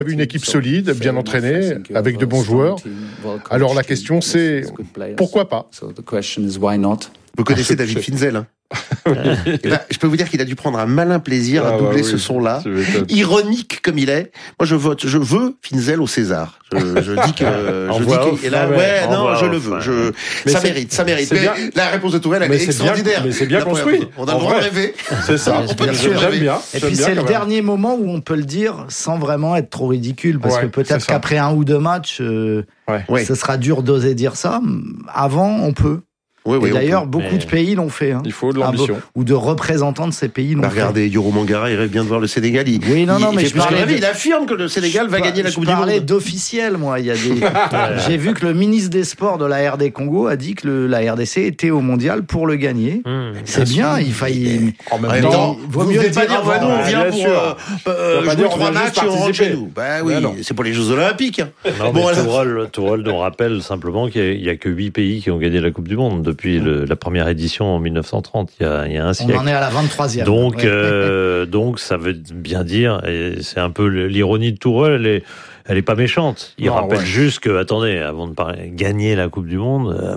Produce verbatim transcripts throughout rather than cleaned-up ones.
Une équipe solide, bien entraînée, avec de bons joueurs. Alors la question c'est, pourquoi pas ? Vous connaissez David Finzel, hein? Eh ben, je peux vous dire qu'il a dû prendre un malin plaisir à ah doubler bah oui, ce son-là, ironique comme il est. Moi, je vote, je veux Finzel au César. Je, je dis que, je dis qu'il est là. Ouais, non, je le veux. Je, ça mérite, ça mérite. Mais la réponse de Tourelle, elle est extraordinaire. Mais c'est bien construit. On a le droit de rêver. C'est ça. On peut le dire. J'aime bien. Et puis c'est le dernier moment où on peut le dire sans vraiment être trop ridicule, parce que peut-être qu'après un ou deux matchs, ce sera dur d'oser dire ça. Avant, on peut. Oui, oui, et d'ailleurs, beaucoup mais... de pays l'ont fait. Hein. Il faut de l'ambition. Ou de représentants de ces pays l'ont bah, fait. Regardez, Yoro Mangara irait bien de voir le Sénégal. Il, oui, non, non, il, mais il, je parlais de... il affirme que le Sénégal va je gagner la Coupe du Monde. Je parlais d'officiel, moi. Il y a des... J'ai vu que le ministre des Sports de la R D Congo a dit que le, la R D C était au Mondial pour le gagner. Mmh, c'est bien, il faille... En même temps, il vaut mieux pas dire, nous, on vient pour jouer trois matchs et on rentre chez nous. Bah oui, c'est pour les Jeux Olympiques. Tourelle nous rappelle simplement qu'il n'y a que huit pays qui ont gagné la Coupe du Monde depuis la première première édition en mille neuf cent trente, il y a, il y a un siècle. On en est à la vingt-troisième. Donc, ouais. euh, donc ça veut bien dire, et c'est un peu l'ironie de Tourelle, elle est, elle est pas méchante. Il non, rappelle ouais. juste que, attendez, avant de parler, gagner la Coupe du Monde, euh,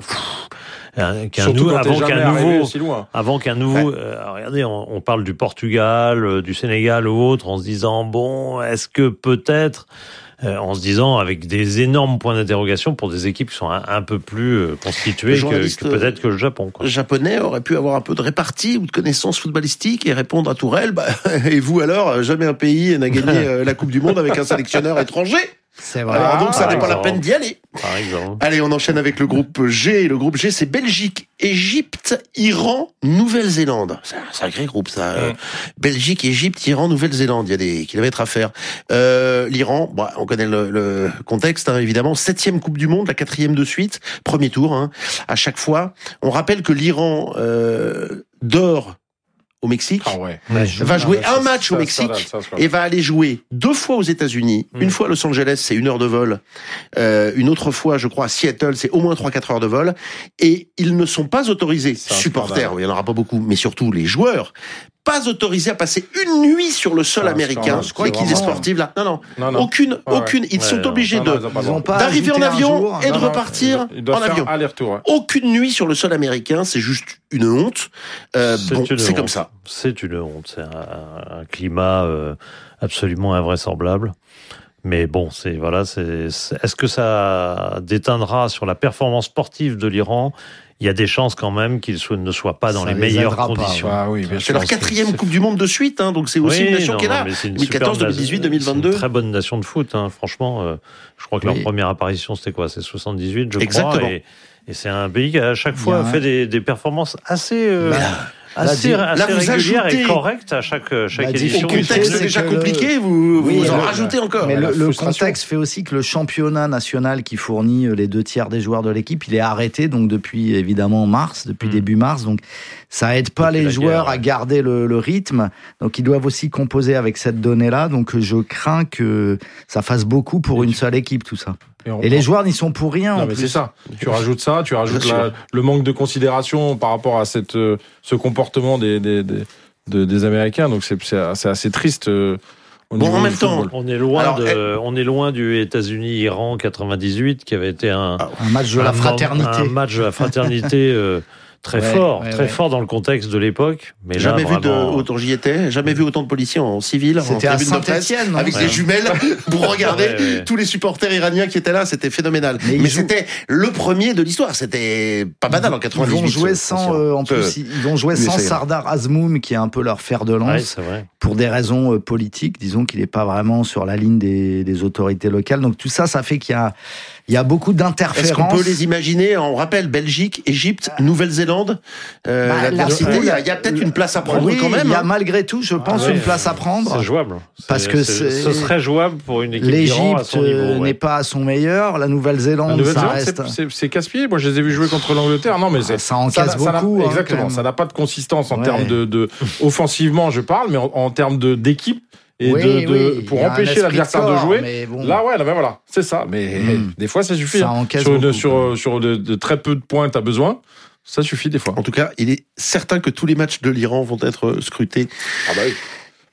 pff, qu'un nou, avant, qu'un nouveau, avant qu'un nouveau, ouais. euh, regardez, on, on parle du Portugal, euh, du Sénégal ou autre, en se disant, bon, est-ce que peut-être, euh, en se disant, avec des énormes points d'interrogation pour des équipes qui sont un, un peu plus euh, constituées que, que peut-être que le Japon. Le japonais aurait pu avoir un peu de répartie ou de connaissances footballistiques et répondre à Tourelle, bah, et vous alors, jamais un pays n'a gagné euh, la Coupe du Monde avec un sélectionneur étranger. C'est vrai. Alors donc, ça Par n'est pas la exemple. peine d'y aller. Par exemple. Allez, on enchaîne avec le groupe G. Le groupe G, c'est Belgique, Égypte, Iran, Nouvelle-Zélande. C'est un sacré groupe, ça. Mmh. Belgique, Égypte, Iran, Nouvelle-Zélande. Il y a des kilomètres à faire. Euh, L'Iran, bah, on connaît le, le contexte, hein, évidemment. Septième Coupe du Monde, la quatrième de suite. Premier tour, hein, à chaque fois. On rappelle que l'Iran euh, dort au Mexique, ah ouais. va jouer ah ouais, un match ça, au Mexique ça, ça, ça, ça, et va aller jouer deux fois aux États-Unis. Mmh. Une fois à Los Angeles, c'est une heure de vol. Euh, une autre fois, je crois, à Seattle, c'est au moins trois quatre heures de vol. Et ils ne sont pas autorisés, supporters, il n'y en aura pas beaucoup, mais surtout les joueurs, pas autorisés à passer une nuit sur le sol ah, américain. Je crois qu'ils est sportifs là. Non, non, non, non. aucune, ouais, aucune. Ils ouais, sont ouais, obligés non, de non, d'arriver en avion jour, et de non, repartir ils en avion. Ouais. Aucune nuit sur le sol américain, c'est juste une honte. Euh, c'est bon, c'est honte. Comme ça. C'est une honte. C'est un, un climat euh, absolument invraisemblable. Mais bon, c'est voilà. C'est, c'est, est-ce que ça déteindra sur la performance sportive de l'Iran ? Il y a des chances quand même qu'ils soient, ne soient pas dans ça les, les meilleures conditions. Ah oui, c'est leur quatrième que... Coupe du Monde de suite, hein, donc c'est aussi oui, une nation non, qui est là. deux mille quatorze, deux mille dix-huit, deux mille vingt-deux. C'est une très bonne nation de foot, hein, franchement. Euh, je crois que oui. leur première apparition, c'était quoi ? C'est soixante-dix-huit, je Exactement. crois. Et, et c'est un pays qui, à chaque fois, a fait des, des performances assez... Euh, là, assez, là, assez vous régulières ajoutez... et correctes à chaque, chaque bah, édition. Au contexte déjà compliqué, le... vous, vous, oui, vous en le... rajoutez encore. Mais le, le contexte fait aussi que le championnat national qui fournit les deux tiers des joueurs de l'équipe, il est arrêté donc depuis évidemment mars, depuis mmh. début mars. Donc ça aide pas depuis les joueurs guerre, ouais. à garder le, le rythme. Donc ils doivent aussi composer avec cette donnée-là. Donc je crains que ça fasse beaucoup pour et une tu... seule équipe tout ça. Et, on, et les joueurs n'y sont pour rien. Non, en mais plus. C'est ça. Tu rajoutes ça, tu rajoutes la, le manque de considération par rapport à cette, ce comportement des, des, des, des, des Américains. Donc c'est, c'est, c'est assez triste. Euh, au bon, niveau en même temps, on est loin Alors, de, elle... on est loin du États-Unis-Iran quatre-vingt-dix-huit qui avait été un, un match de la fraternité. Un, un match de la fraternité. euh, Très ouais, fort, ouais, très ouais. fort dans le contexte de l'époque. Mais jamais là, vu vraiment... de autant j'y étais, jamais vu autant de policiers en civil, c'était en tribune de presse, avec ouais. des jumelles pour regarder ouais, ouais. tous les supporters iraniens qui étaient là. C'était phénoménal. Mais, mais c'était jouent... le premier de l'histoire. C'était pas banal en quatre-vingt-dix-huit. Ils vont jouer sans, euh, en plus, ils vont jouer sans Sardar Azmoun, qui est un peu leur fer de lance, ouais, pour des raisons euh, politiques. Disons qu'il n'est pas vraiment sur la ligne des, des autorités locales. Donc tout ça, ça fait qu'il y a Il y a beaucoup d'interférences. Est-ce qu'on peut les imaginer ? On rappelle Belgique, Égypte, Nouvelle-Zélande. Euh, bah, l'adversité, il y a, il y a peut-être une place à prendre oui, quand même. Il y a malgré tout, je pense, ah ouais, une place à prendre. C'est jouable. Parce c'est, que c'est, c'est... ce serait jouable pour une équipe d'Iran à son niveau. L'Égypte ouais. n'est pas à son meilleur. La Nouvelle-Zélande, la Nouvelle-Zélande ça reste. C'est, c'est, c'est casse-pied. Moi, je les ai vus jouer contre l'Angleterre. Non, mais c'est, ça en casse ça, beaucoup. Ça hein, exactement. Ça n'a pas de consistance en ouais. termes de, de offensivement, je parle, mais en, en termes de d'équipe. Et oui, de, de, oui. pour empêcher l'adversaire de jouer. Bon. Là, ouais, là, ben voilà, c'est ça. Mais mmh. des fois, ça suffit. Ça hein. Sur, beaucoup, sur, sur de, de très peu de points, t'as besoin. Ça suffit des fois. En tout cas, il est certain que tous les matchs de l'Iran vont être scrutés. Ah bah oui.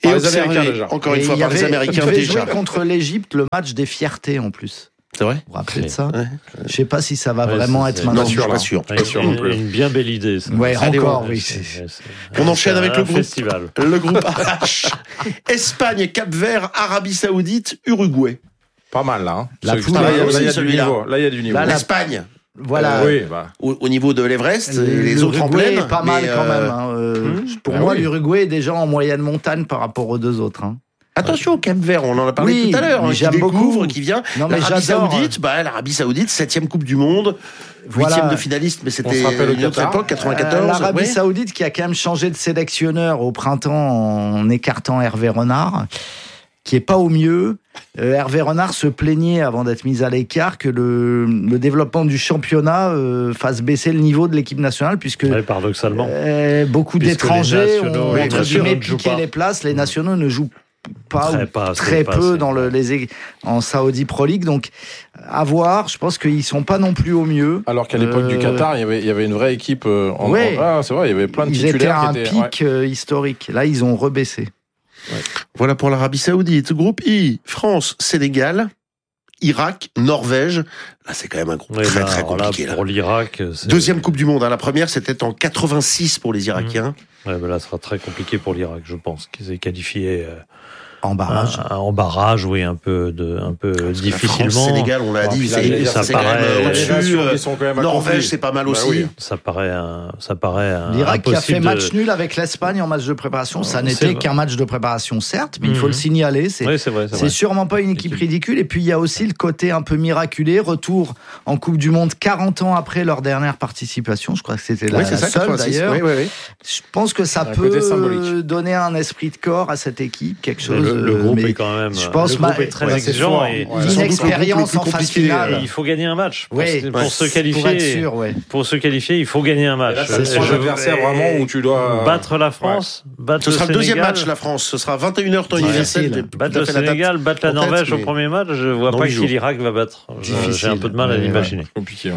Et par les Américains déjà. Encore une et fois, par avait, les Américains déjà. déjà. Joué contre l'Égypte le match des fiertés en plus. C'est vrai. Vous vous rappelez de ça? Ouais. Je sais pas si ça va ouais, vraiment être maintenant. Non, sûr, pas sûr. Pas sûr non plus. Une bien belle idée. Ça. Ouais, Allez, encore, oui. C'est, c'est, c'est, on enchaîne avec le groupe. Festival. Le groupe H. Espagne, Cap-Vert, Arabie Saoudite, Uruguay. Pas mal là. Hein. La poule, là, il y a du niveau. Là, il y a du niveau. L'Espagne. Voilà. Euh, oui, bah. au, au niveau de l'Everest, les, les autres en plaine. Pas mal quand euh... même. Hein. Euh, mmh. Pour bah moi, oui. l'Uruguay est déjà en moyenne montagne par rapport aux deux autres. Hein. Attention au Cap-Vert, on en a parlé oui, tout à l'heure. Hein, j'aime qui découvre, beaucoup. qui vient. Non, mais L'Arabie Saoudite, bah, l'Arabie Saoudite, septième Coupe du Monde, voilà. huitième de finaliste, mais c'était une autre époque, quatre-vingt-quatorze. Euh, L'Arabie ouais. Saoudite qui a quand même changé de sélectionneur au printemps en écartant Hervé Renard, qui est pas au mieux. Euh, Hervé Renard se plaignait avant d'être mis à l'écart que le, le développement du championnat euh, fasse baisser le niveau de l'équipe nationale, puisque ouais, paradoxalement, euh, beaucoup puisque d'étrangers ont oui, entre guillemets piqué les places. Les nationaux ne jouent pas très, ou pas, très peu pas, dans le, les, en Saudi Pro League, donc à voir. Je pense qu'ils sont pas non plus au mieux. Alors qu'à l'époque euh, du Qatar, il y avait, il y avait une vraie équipe. Euh, en, ouais, en, ah, c'est vrai, il y avait plein de ils titulaires. Ils étaient à un un pic ouais. euh, historique. Là, ils ont rebaissé. Ouais. Voilà pour l'Arabie Saoudite. Groupe I, France, Sénégal, Irak, Norvège. Là, c'est quand même un groupe ouais, très, là, très compliqué. Là, pour là. l'Irak, c'est... Deuxième Coupe du Monde. Hein. La première, c'était en quatre-vingt-six pour les Irakiens. Mmh. Ouais, ben là, ce sera très compliqué pour l'Irak, je pense, qu'ils aient qualifié... Euh... En barrage. Un, en barrage, oui, un peu, de, un peu Parce difficilement. Le Sénégal, on l'a dit, c'est, c'est, ça c'est paraît, quand même au-dessus. Norvège, c'est pas mal aussi. Bah oui. Ça paraît, un, ça paraît. Un, L'Irak qui a fait match de... nul avec l'Espagne en match de préparation, ça n'était qu'un match de préparation, certes, mais mmh. il faut le signaler. C'est, oui, c'est, vrai, c'est, c'est vrai. sûrement pas une équipe ridicule. Et puis il y a aussi le côté un peu miraculé, retour en Coupe du Monde quarante ans après leur dernière participation. Je crois que c'était la, oui, c'est la ça, seule d'ailleurs. Oui, oui, oui. Je pense que ça peut donner un esprit de corps à cette équipe, quelque chose. Le groupe est quand même. Je pense le groupe est très exigeant et l'inexpérience en phase finale. Il faut gagner un match pour, oui, pour ouais, se qualifier. Pour, sûr, ouais. pour se qualifier, il faut gagner un match. Là, c'est un adversaire vraiment où tu dois battre la France, ouais. battre Ce le sera Sénégal. le deuxième match, la France. Ce sera vingt et une heures temps universel. Battre le Sénégal, battre la Norvège au premier match. Je vois pas qui l'Irak va battre. J'ai un peu de mal à l'imaginer. Compliqué.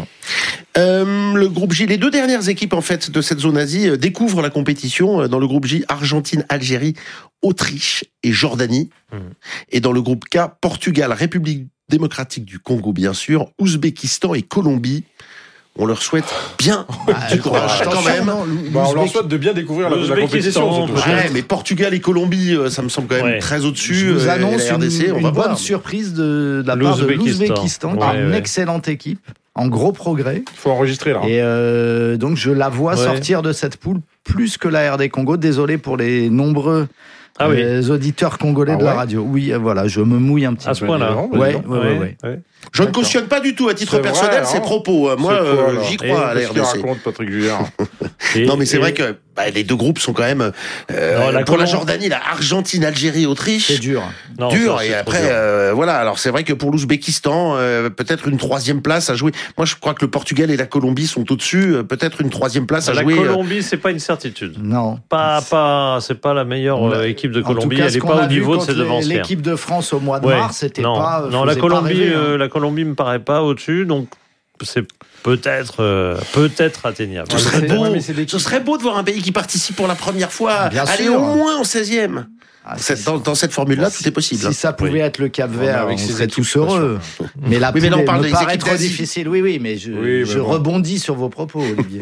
Le groupe J, les deux dernières équipes en fait de cette zone Asie découvrent la compétition. Dans le groupe J, Argentine, Algérie, Autriche et Jordanie. Mmh. Et dans le groupe K, Portugal, République démocratique du Congo, bien sûr, Ouzbékistan et Colombie. On leur souhaite bien ah, du courage quand même. Bah, on leur souhaite de bien découvrir la, la compétition. Ouais, mais Portugal et Colombie, ça me semble quand même ouais. très au-dessus. Je vous annonce R D C, une, on une va bonne voir. surprise de, de la part de l'Ouzbékistan, ouais, une ouais. excellente équipe, en gros progrès. Il faut enregistrer là. Et euh, donc je la vois ouais. sortir de cette poule plus que la R D Congo. Désolé pour les nombreux ah oui. les auditeurs congolais ah de ouais. la radio. Oui, voilà, je me mouille un petit à peu. À ce point-là. Ouais, ouais, ouais, ouais, ouais. ouais. Je ne cautionne pas du tout, à titre c'est personnel, vrai, ces propos. Moi, euh, j'y crois à la R D C. Raconte Patrick Juillard. Non, mais c'est et... vrai que bah, les deux groupes sont quand même euh, non, la pour Colombe... la Jordanie, la Argentine, Algérie, Autriche. C'est dur. Non, dur. Ça, et après, dur. Euh, voilà. Alors c'est vrai que pour l'Ouzbékistan, euh, peut-être une troisième place à jouer. Moi, je crois que le Portugal et la Colombie sont au-dessus. Euh, peut-être une troisième place à la jouer. La Colombie, c'est pas une certitude. Non. Pas, pas, c'est pas la meilleure euh, équipe de Colombie. Elle est pas au niveau de ses devancières. L'équipe de France au mois de mars, c'était pas. Non, la Colombie, la Colombie me paraît pas au-dessus, donc c'est peut-être euh, peut-être atteignable. Ce serait beau, ouais, des... ce serait beau de voir un pays qui participe pour la première fois Bien aller sûr. Au moins en seizième. Ah, cette, dans, dans cette formule-là, tout est possible. Si ça pouvait oui. être le Cap-Vert, on serait tous heureux. Mais là, oui, mais là, on parle me paraît trop difficile. Oui, oui, mais je, oui, mais je bon. rebondis sur vos propos, Olivier.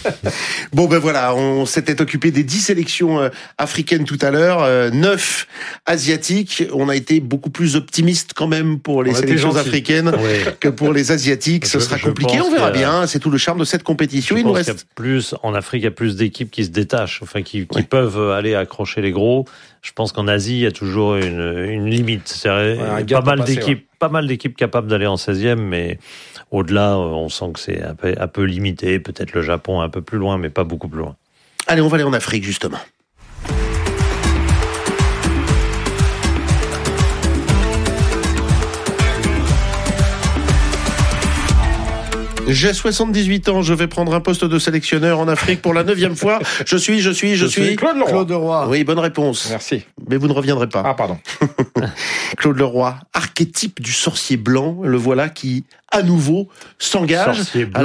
Bon, ben voilà, on s'était occupé des dix sélections euh, africaines tout à l'heure, euh, neuf asiatiques. On a été beaucoup plus optimiste quand même pour les on sélections africaines oui. que pour les asiatiques. Ce je, sera je compliqué, on verra bien. C'est tout le charme de cette compétition. Je il pense nous reste. Qu'il y a plus, en Afrique, il y a plus d'équipes qui se détachent, enfin, qui, qui oui. peuvent aller accrocher les gros. Je pense qu'en Asie, il y a toujours une, une limite. C'est ouais, pas, mal passer, d'équipes, ouais. pas mal d'équipes capables d'aller en seizième, mais au-delà, on sent que c'est un peu, un peu limité. Peut-être le Japon un peu plus loin, mais pas beaucoup plus loin. Allez, on va aller en Afrique, justement. J'ai soixante-dix-huit ans, je vais prendre un poste de sélectionneur en Afrique pour la neuvième fois. Je suis, je suis, je, je suis... suis Claude Leroy. Claude Leroy. Oui, bonne réponse. Merci. Mais vous ne reviendrez pas. Ah, pardon. Claude Leroy, archétype du sorcier blanc, le voilà qui, à nouveau, s'engage. Sorcier blanc. Alors,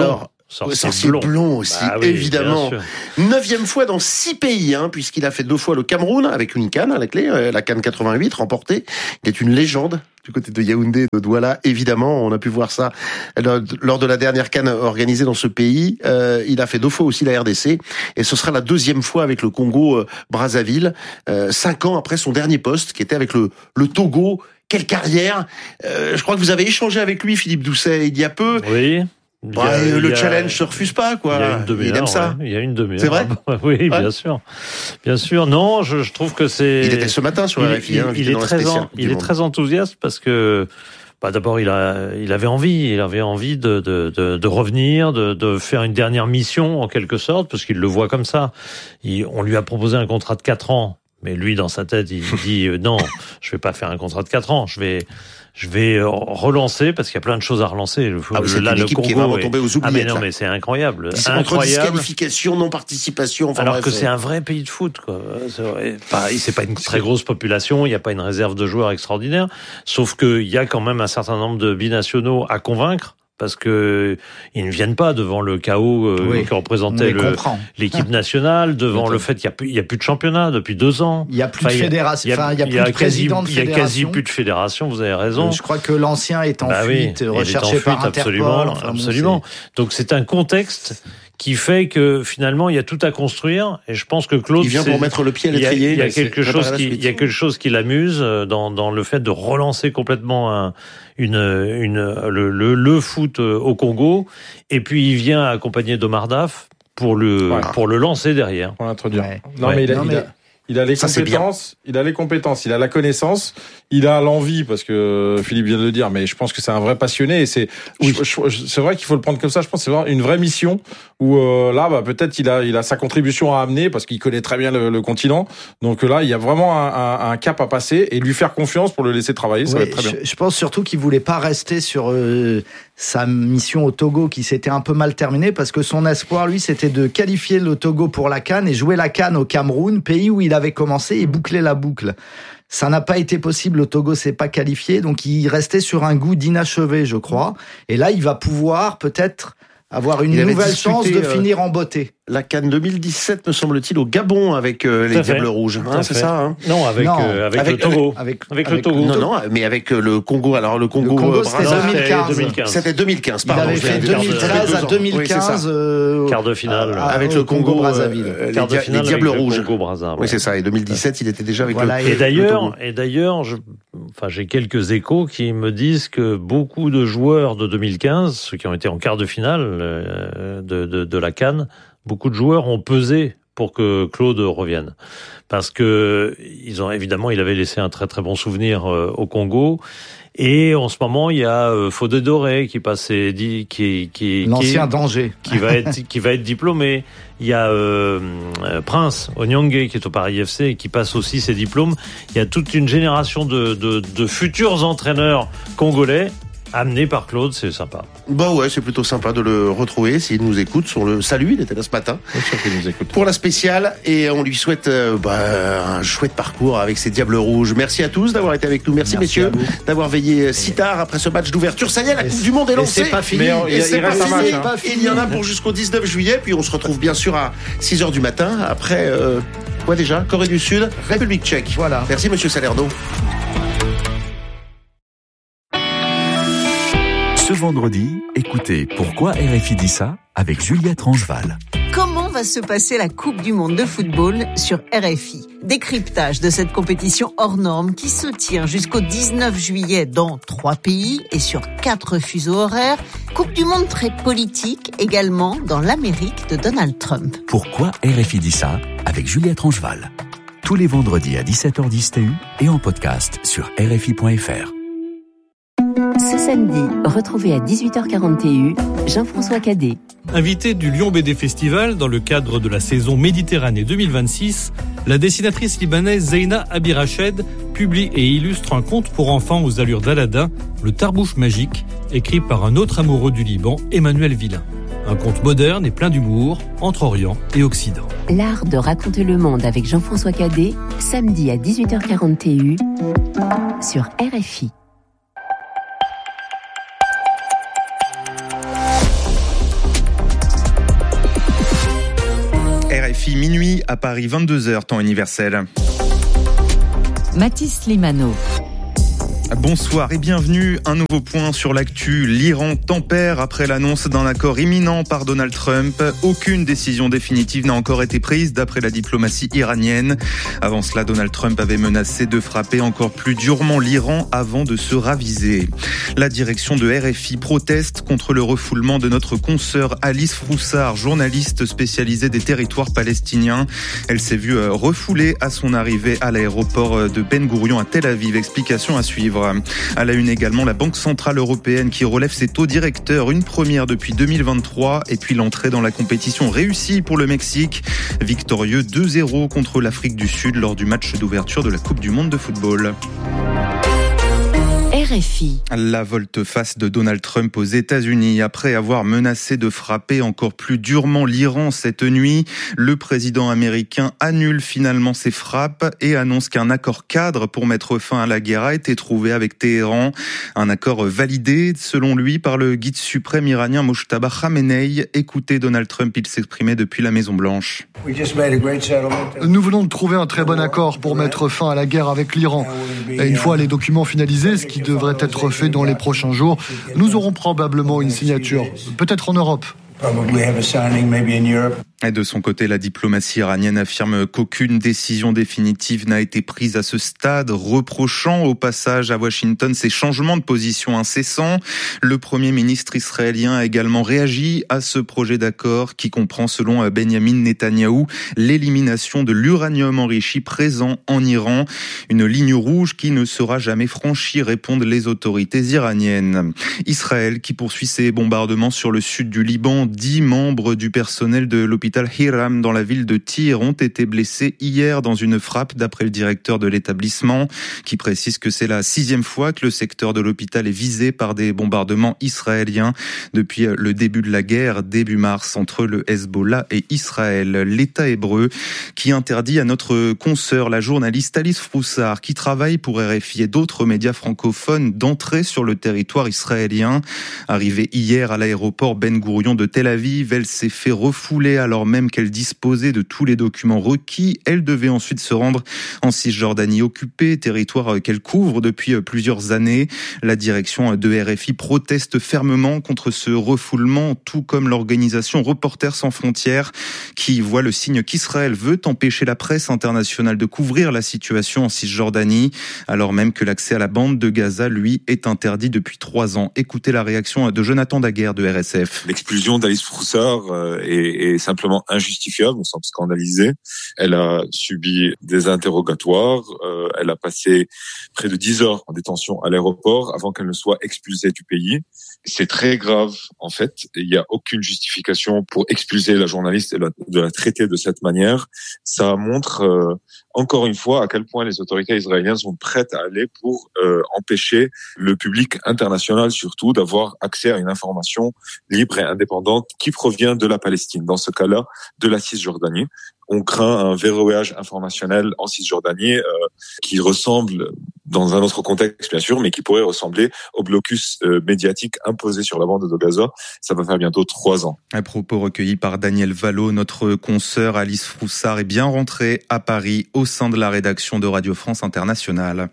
Sorcier, Sorcier blond. blond aussi, bah oui, évidemment. Neuvième fois dans six pays, hein, puisqu'il a fait deux fois le Cameroun avec une canne à la clé, euh, la canne quatre-vingt-huit remportée. Il est une légende du côté de Yaoundé, de Douala, évidemment. On a pu voir ça lors de la dernière canne organisée dans ce pays. Euh, il a fait deux fois aussi la R D C, et ce sera la deuxième fois avec le Congo euh, Brazzaville, euh, cinq ans après son dernier poste, qui était avec le, le Togo. Quelle carrière! euh, Je crois que vous avez échangé avec lui, Philippe Doucet, il y a peu. Oui. Bah, a, le challenge se refuse pas, quoi. Il, y a une demi-heure, il aime ça. Ouais. Il y a une demi-heure. C'est vrai? Oui, ouais. bien sûr. Bien sûr. Non, je, je trouve que c'est... Il était ce matin sur R F I. Il, hein, il, est, très en, il est très enthousiaste parce que, bah, d'abord, il a, il avait envie, il avait envie de, de, de, de revenir, de, de faire une dernière mission, en quelque sorte, parce qu'il le voit comme ça. Il, on lui a proposé un contrat de quatre ans. Mais lui, dans sa tête, il dit, euh, non, je vais pas faire un contrat de quatre ans. Je vais, je vais relancer parce qu'il y a plein de choses à relancer. Le, ah oui, c'est là, une le équipe Congo qui est vraiment tombée aux oubliettes. Ah mais non, là. mais c'est incroyable. Entre disqualification, non-participation. Enfin Alors bref, que c'est un vrai pays de foot, quoi. C'est, vrai. Pas, c'est pas une très grosse population, il n'y a pas une réserve de joueurs extraordinaire. Sauf qu'il y a quand même un certain nombre de binationaux à convaincre. Parce que ils ne viennent pas devant le chaos euh, oui, que représentait le, l'équipe nationale, devant le fait qu'il y a plus, il y a plus de championnat depuis deux ans. Il y a plus enfin, de fédération. Il y a, il y a plus il y a de président de fédération. Il y a quasi plus de fédération. Vous avez raison. Je crois que l'ancien est en bah fuite, oui, recherché est en par fuite, Interpol. Absolument, enfin, absolument. Bon, Donc c'est un contexte qui fait que finalement il y a tout à construire, et je pense que Claude il vient pour mettre le pied à l'étrier. Il y a, il y a quelque chose qui, il y a quelque chose qui l'amuse dans dans le fait de relancer complètement un, une une le, le le foot au Congo, et puis il vient accompagné d'Omar Daf pour le voilà. pour le lancer derrière. Pour l'introduire. Ouais. Non ouais. mais il a, non, il a... Il a les ça, compétences, il a les compétences, il a la connaissance, il a l'envie, parce que Philippe vient de le dire, mais je pense que c'est un vrai passionné, et c'est, oui. je, je, c'est vrai qu'il faut le prendre comme ça. Je pense que c'est vraiment une vraie mission où euh, là, bah, peut-être il a, il a sa contribution à amener parce qu'il connaît très bien le, le continent. Donc là, il y a vraiment un, un, un cap à passer, et lui faire confiance pour le laisser travailler, ça oui, va être très bien. Je, je pense surtout qu'il voulait pas rester sur euh, sa mission au Togo qui s'était un peu mal terminée, parce que son espoir, lui, c'était de qualifier le Togo pour la CAN et jouer la CAN au Cameroun, pays où il avait commencé, et boucler la boucle. Ça n'a pas été possible, le Togo s'est pas qualifié, donc il restait sur un goût d'inachevé, je crois. Et là, il va pouvoir peut-être avoir une nouvelle chance de euh, finir en beauté. La CAN deux mille dix-sept, me semble-t-il, au Gabon avec euh, les Diables Rouges. Hein, c'est ça hein Non, avec, non euh, avec, avec le Togo. Avec, avec, avec le Togo. Non, non, mais avec le Congo. Alors le Congo, le Congo c'était deux mille quinze. deux mille quinze. C'était deux mille quinze, pardon. Il avait fait deux mille treize à deux mille quinze. Oui, euh, quart de finale. Euh, avec le Congo Brazzaville. Euh, quart de finale les Diables Rouges. Le Congo Brazzaville. Oui, c'est ça. Et deux mille dix-sept, il était déjà avec voilà, le, et d'ailleurs, et d'ailleurs, je, enfin, j'ai quelques échos qui me disent que beaucoup de joueurs de deux mille quinze, ceux qui ont été en quart de finale euh, de, de, de la CAN, beaucoup de joueurs ont pesé pour que Claude revienne. Parce que, ils ont, évidemment, il avait laissé un très très bon souvenir euh, au Congo. Et en ce moment, il y a euh, Fodé Doré qui passait, qui, qui, qui l'ancien danger, qui va être, qui va être diplômé. Il y a euh, Prince Onyangé qui est au Paris F C et qui passe aussi ses diplômes. Il y a toute une génération de, de, de futurs entraîneurs congolais amené par Claude, c'est sympa. Bah ouais, c'est plutôt sympa de le retrouver s'il nous écoute sur le salut, il était là ce matin. Bien sûr qu'il nous écoute. Pour la spéciale, et on lui souhaite euh, bah, un chouette parcours avec ses Diables Rouges. Merci à tous d'avoir été avec nous. Merci, Merci messieurs d'avoir veillé si tard après ce match d'ouverture. Ça y est, la et Coupe du Monde est lancée. C'est pas fini. Mais on, et il, c'est il pas, fini, match, hein. pas fini. Il y en a pour jusqu'au dix-neuf juillet, puis on se retrouve bien sûr à six heures du matin après euh, quoi déjà Corée du Sud, République tchèque. Voilà. Merci monsieur Salerno. Ce vendredi, écoutez Pourquoi R F I dit ça avec Juliette Rangeval. Comment va se passer la Coupe du Monde de football sur R F I? Décryptage de cette compétition hors norme qui se tient jusqu'au dix-neuf juillet dans trois pays et sur quatre fuseaux horaires. Coupe du Monde très politique également dans l'Amérique de Donald Trump. Pourquoi R F I dit ça avec Juliette Rangeval. Tous les vendredis à dix-sept heures dix T U et en podcast sur R F I point F R. Ce samedi, retrouvez à dix-huit heures quarante T U Jean-François Cadet. Invitée du Lyon B D Festival dans le cadre de la saison Méditerranée deux mille vingt-six, la dessinatrice libanaise Zeina Abirached publie et illustre un conte pour enfants aux allures d'Aladin, Le Tarbouche magique, écrit par un autre amoureux du Liban, Emmanuel Villain. Un conte moderne et plein d'humour entre Orient et Occident. L'art de raconter le monde avec Jean-François Cadet, samedi à dix-huit heures quarante T U sur R F I. R F I, minuit à Paris, vingt-deux heures, temps universel. Mathis Limano. Bonsoir et bienvenue. Un nouveau point sur l'actu. L'Iran tempère après l'annonce d'un accord imminent par Donald Trump. Aucune décision définitive n'a encore été prise d'après la diplomatie iranienne. Avant cela, Donald Trump avait menacé de frapper encore plus durement l'Iran avant de se raviser. La direction de R F I proteste contre le refoulement de notre consoeur Alice Froussard, journaliste spécialisée des territoires palestiniens. Elle s'est vue refoulée à son arrivée à l'aéroport de Ben Gourion à Tel Aviv. Explication à suivre. À la une également, la Banque Centrale Européenne qui relève ses taux directeurs, une première depuis deux mille vingt-trois, et puis l'entrée dans la compétition réussie pour le Mexique, victorieux deux zéro contre l'Afrique du Sud lors du match d'ouverture de la Coupe du Monde de football. R F I. La volte-face de Donald Trump aux États-Unis. Après avoir menacé de frapper encore plus durement l'Iran cette nuit, le président américain annule finalement ses frappes et annonce qu'un accord cadre pour mettre fin à la guerre a été trouvé avec Téhéran. Un accord validé, selon lui, par le guide suprême iranien Mojtaba Khamenei. Écoutez Donald Trump, il s'exprimait depuis la Maison-Blanche. Nous venons de trouver un très bon accord pour mettre fin à la guerre avec l'Iran. Et une fois les documents finalisés, ce qui devrait être fait dans les prochains jours, nous aurons probablement une signature, peut-être en Europe. Et de son côté, la diplomatie iranienne affirme qu'aucune décision définitive n'a été prise à ce stade, reprochant au passage à Washington ces changements de position incessants. Le Premier ministre israélien a également réagi à ce projet d'accord qui comprend, selon Benjamin Netanyahou, l'élimination de l'uranium enrichi présent en Iran. Une ligne rouge qui ne sera jamais franchie, répondent les autorités iraniennes. Israël qui poursuit ses bombardements sur le sud du Liban. Dix membres du personnel de l'hôpital Hiram dans la ville de Tyr ont été blessés hier dans une frappe, d'après le directeur de l'établissement, qui précise que c'est la sixième fois que le secteur de l'hôpital est visé par des bombardements israéliens depuis le début de la guerre, début mars, entre le Hezbollah et Israël. L'État hébreu qui interdit à notre consoeur, la journaliste Alice Froussard, qui travaille pour R F I et d'autres médias francophones, d'entrer sur le territoire israélien. Arrivée hier à l'aéroport Ben Gourion de Tel Aviv, elle s'est fait refouler alors même qu'elle disposait de tous les documents requis. Elle devait ensuite se rendre en Cisjordanie occupée, territoire qu'elle couvre depuis plusieurs années. La direction de R F I proteste fermement contre ce refoulement, tout comme l'organisation Reporters sans frontières, qui voit le signe qu'Israël veut empêcher la presse internationale de couvrir la situation en Cisjordanie, alors même que l'accès à la bande de Gaza, lui, est interdit depuis trois ans. Écoutez la réaction de Jonathan Daguerre de R S F. L'expulsion d'Alice Froussard est, est simplement injustifiable, nous sommes scandalisés. Elle a subi des interrogatoires, euh, elle a passé près de dix heures en détention à l'aéroport avant qu'elle ne soit expulsée du pays. C'est très grave, en fait. Il n'y a aucune justification pour expulser la journaliste et de la traiter de cette manière. Ça montre euh, encore une fois à quel point les autorités israéliennes sont prêtes à aller pour euh, empêcher le public international, surtout, d'avoir accès à une information libre et indépendante qui provient de la Palestine. Dans ce cas-là, de la Cisjordanie. On craint un verrouillage informationnel en Cisjordanie euh, qui ressemble, dans un autre contexte bien sûr, mais qui pourrait ressembler au blocus euh, médiatique imposé sur la bande de Gaza. Ça va faire bientôt trois ans. Un propos recueilli par Daniel Vallot, notre consoeur Alice Froussard est bien rentrée à Paris au sein de la rédaction de Radio France Internationale.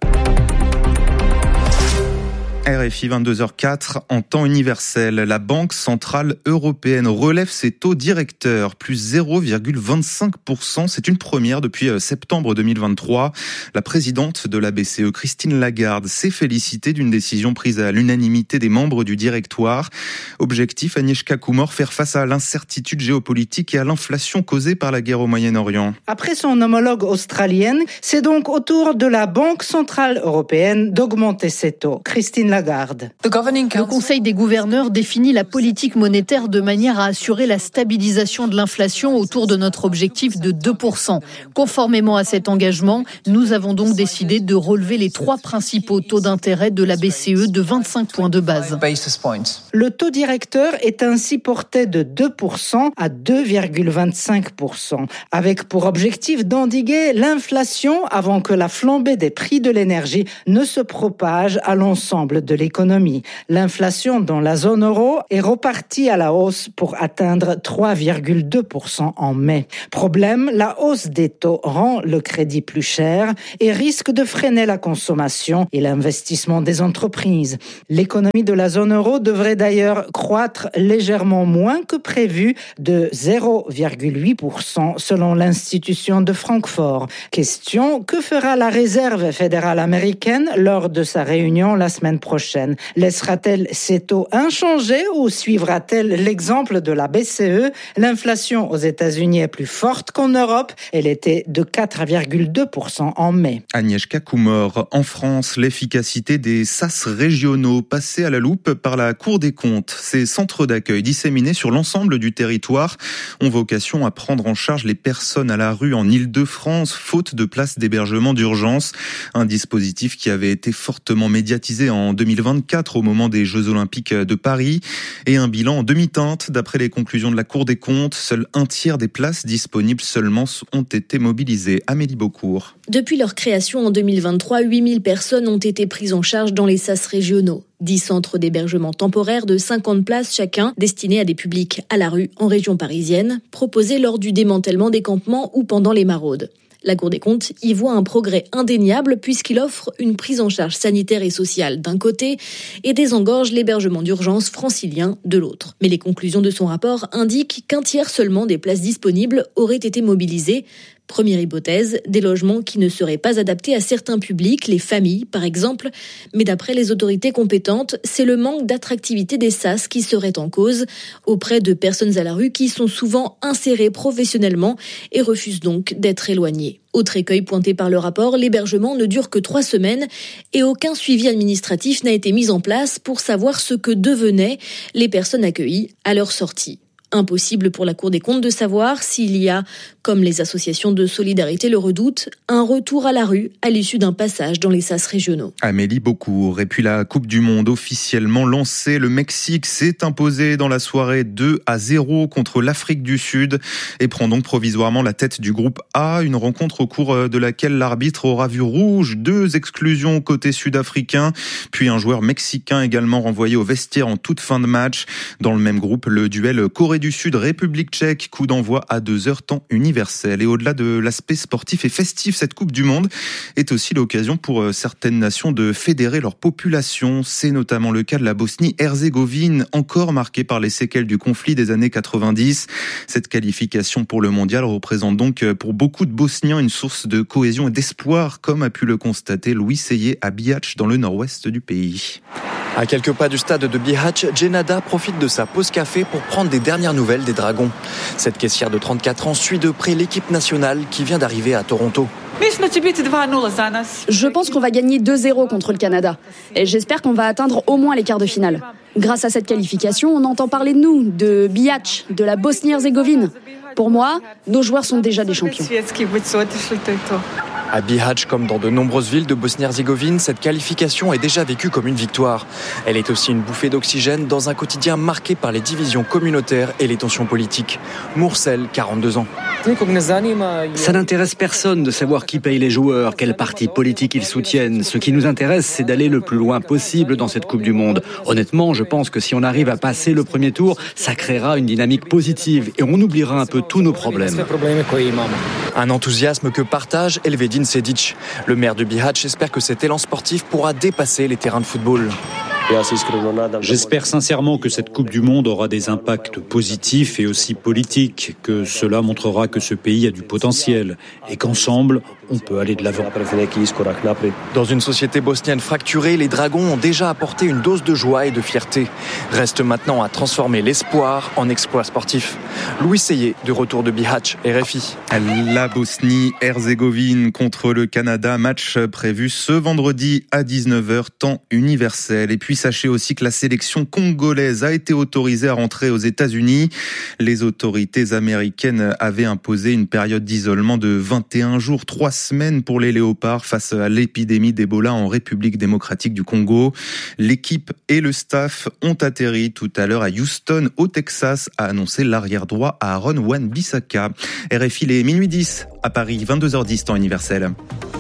R F I vingt-deux heures quatre en temps universel. La Banque Centrale Européenne relève ses taux directeurs, plus zéro virgule vingt-cinq pour cent. C'est une première depuis septembre deux mille vingt-trois. La présidente de la B C E, Christine Lagarde, s'est félicitée d'une décision prise à l'unanimité des membres du directoire. Objectif, Agnieszka Kumor, faire face à l'incertitude géopolitique et à l'inflation causée par la guerre au Moyen-Orient. Après son homologue australienne, c'est donc au tour de la Banque Centrale Européenne d'augmenter ses taux. Christine Lagarde. Le Conseil des gouverneurs définit la politique monétaire de manière à assurer la stabilisation de l'inflation autour de notre objectif de deux pour cent. Conformément à cet engagement, nous avons donc décidé de relever les trois principaux taux d'intérêt de la B C E de vingt-cinq points de base. Le taux directeur est ainsi porté de deux pour cent à deux virgule vingt-cinq pour cent, avec pour objectif d'endiguer l'inflation avant que la flambée des prix de l'énergie ne se propage à l'ensemble l'ensemble de l'économie. L'inflation dans la zone euro est repartie à la hausse pour atteindre trois virgule deux pour cent en mai. Problème, la hausse des taux rend le crédit plus cher et risque de freiner la consommation et l'investissement des entreprises. L'économie de la zone euro devrait d'ailleurs croître légèrement moins que prévu de zéro virgule huit pour cent selon l'institution de Francfort. Question, que fera la Réserve fédérale américaine lors de sa réunion la semaine prochaine? Laissera-t-elle ses taux inchangés ou suivra-t-elle l'exemple de la B C E? L'inflation aux États-Unis est plus forte qu'en Europe. Elle était de quatre virgule deux pour cent en mai. Agnieszka Kumor, en France, l'efficacité des sas régionaux passés à la loupe par la Cour des comptes. Ces centres d'accueil disséminés sur l'ensemble du territoire ont vocation à prendre en charge les personnes à la rue en Île-de-France, faute de places d'hébergement d'urgence. Un dispositif qui avait été fortement médiatisé en deux mille vingt-quatre au moment des Jeux Olympiques de Paris. Et un bilan en demi-teinte. D'après les conclusions de la Cour des comptes, seul un tiers des places disponibles seulement ont été mobilisées. Amélie Beaucourt. Depuis leur création en deux mille vingt-trois, huit mille personnes ont été prises en charge dans les sas régionaux. dix centres d'hébergement temporaire de cinquante places chacun, destinés à des publics à la rue en région parisienne, proposés lors du démantèlement des campements ou pendant les maraudes. La Cour des comptes y voit un progrès indéniable puisqu'il offre une prise en charge sanitaire et sociale d'un côté et désengorge l'hébergement d'urgence francilien de l'autre. Mais les conclusions de son rapport indiquent qu'un tiers seulement des places disponibles auraient été mobilisées. Première hypothèse, des logements qui ne seraient pas adaptés à certains publics, les familles par exemple. Mais d'après les autorités compétentes, c'est le manque d'attractivité des sas qui serait en cause auprès de personnes à la rue qui sont souvent insérées professionnellement et refusent donc d'être éloignées. Autre écueil pointé par le rapport, l'hébergement ne dure que trois semaines et aucun suivi administratif n'a été mis en place pour savoir ce que devenaient les personnes accueillies à leur sortie. Impossible pour la Cour des comptes de savoir s'il y a, comme les associations de solidarité le redoutent, un retour à la rue à l'issue d'un passage dans les sas régionaux. Amélie Beaucourt. Et puis la Coupe du Monde officiellement lancée. Le Mexique s'est imposé dans la soirée deux à zéro contre l'Afrique du Sud et prend donc provisoirement la tête du groupe A. Une rencontre au cours de laquelle l'arbitre aura vu rouge. Deux exclusions côté sud-africain. Puis un joueur mexicain également renvoyé au vestiaire en toute fin de match. Dans le même groupe, le duel Corée du Sud, République tchèque, coup d'envoi à deux heures temps universel. Et au-delà de l'aspect sportif et festif, cette Coupe du Monde est aussi l'occasion pour certaines nations de fédérer leur population. C'est notamment le cas de la Bosnie-Herzégovine, encore marquée par les séquelles du conflit des années quatre-vingt-dix. Cette qualification pour le mondial représente donc pour beaucoup de Bosniens une source de cohésion et d'espoir, comme a pu le constater Louis Seyé à Bihać, dans le nord-ouest du pays. À quelques pas du stade de Bihać, Dženada profite de sa pause café pour prendre des dernières nouvelles des Dragons. Cette caissière de trente-quatre ans suit de près l'équipe nationale qui vient d'arriver à Toronto. Je pense qu'on va gagner deux zéro contre le Canada. Et j'espère qu'on va atteindre au moins les quarts de finale. Grâce à cette qualification, on entend parler de nous, de Bihać, de la Bosnie-Herzégovine. Pour moi, nos joueurs sont déjà des champions. À Bihać, comme dans de nombreuses villes de Bosnie-Herzégovine, cette qualification est déjà vécue comme une victoire. Elle est aussi une bouffée d'oxygène dans un quotidien marqué par les divisions communautaires et les tensions politiques. Moursel, quarante-deux ans. Ça n'intéresse personne de savoir qui paye les joueurs, quel parti politique ils soutiennent. Ce qui nous intéresse, c'est d'aller le plus loin possible dans cette Coupe du Monde. Honnêtement, je pense que si on arrive à passer le premier tour, ça créera une dynamique positive et on oubliera un peu tous nos problèmes. Un enthousiasme que partage Elvedin Sedic. Le maire de Bihać espère que cet élan sportif pourra dépasser les terrains de football. J'espère sincèrement que cette Coupe du Monde aura des impacts positifs et aussi politiques, que cela montrera que ce pays a du potentiel et qu'ensemble, on peut aller de l'avant. Dans une société bosnienne fracturée, les Dragons ont déjà apporté une dose de joie et de fierté. Reste maintenant à transformer l'espoir en exploit sportif. Louis Seyé, de retour de Bihać, R F I. La Bosnie-Herzégovine contre le Canada, match prévu ce vendredi à dix-neuf heures, temps universel. Et puis sachez aussi que la sélection congolaise a été autorisée à rentrer aux États-Unis. Les autorités américaines avaient imposé une période d'isolement de vingt et un jours, trois semaines pour les léopards face à l'épidémie d'Ebola en République démocratique du Congo. L'équipe et le staff ont atterri tout à l'heure à Houston, au Texas, a annoncé l'arrière droit Aaron Wan-Bissaka. R F I, les minuit dix à Paris, vingt-deux heures dix temps universel.